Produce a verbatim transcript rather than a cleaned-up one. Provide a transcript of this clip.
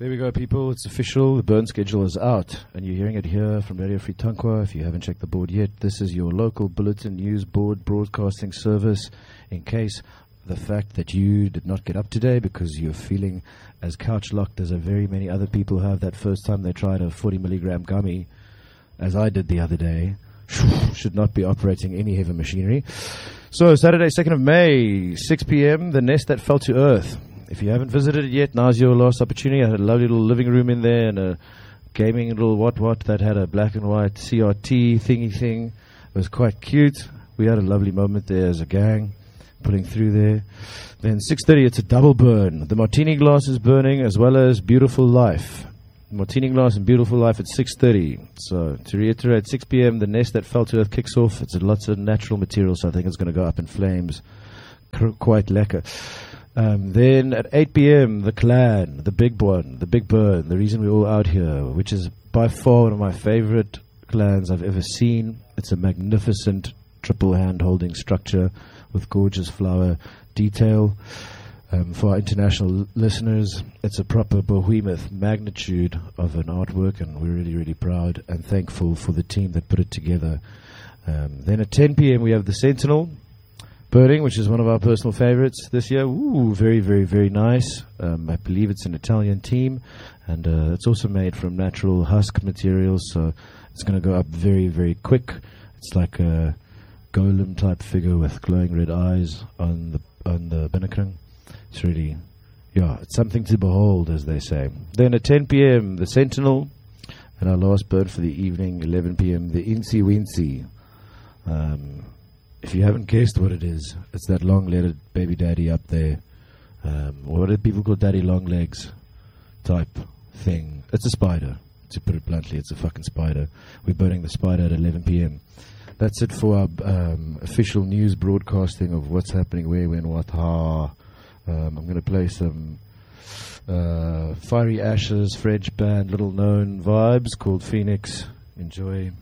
There we go, people. It's official. The burn schedule is out, and you're hearing it here from Radio Free Tankwa. If you haven't checked the board yet, this is your local bulletin news board broadcasting service. In case the fact that you did not get up today because you're feeling as couch locked as a very many other people have that first time they tried a forty milligram gummy, as I did the other day, should not be operating any heavy machinery. So Saturday, second of May, six p.m., The Nest That Fell to Earth. If you haven't visited it yet, now's your last opportunity. I had a lovely little living room in there and a gaming little what-what that had a black and white C R T thingy thing. It was quite cute. We had a lovely moment there as a gang, pulling through there. Then six thirty, it's a double burn. The Martini Glass is burning as well as Beautiful Life. Martini Glass and Beautiful Life at six thirty. So to reiterate, six p.m., The Nest That Fell to Earth kicks off. It's lots of natural material, so I think it's going to go up in flames. Quite lekker. Um, then at eight p.m., The Clan, the big one, the big burn, the reason we're all out here, which is by far one of my favorite clans I've ever seen. It's a magnificent triple hand-holding structure with gorgeous flower detail. Um, for our international l- listeners, it's a proper behemoth magnitude of an artwork, and we're really, really proud and thankful for the team that put it together. Um, then at ten p.m., we have The Sentinel burning, which is one of our personal favorites this year. Ooh, very, very, very nice. Um, I believe it's an Italian team, and uh, it's also made from natural husk materials, so it's going to go up very, very quick. It's like a golem type figure with glowing red eyes on the on the binnacle. It's really, yeah, it's something to behold, as they say. Then at ten p.m., The Sentinel, and our last burn for the evening, eleven p.m., The Incy Wincy. Um, if you haven't guessed what it is, it's that long-legged baby daddy up there. Um, what do people call daddy long legs type thing? It's a spider, to put it bluntly. It's a fucking spider. We're burning the spider at eleven p.m. That's it for our um, official news broadcasting of what's happening where, when, what, how. Um, I'm going to play some uh, Fiery Ashes French band, little known vibes, called Phoenix. Enjoy.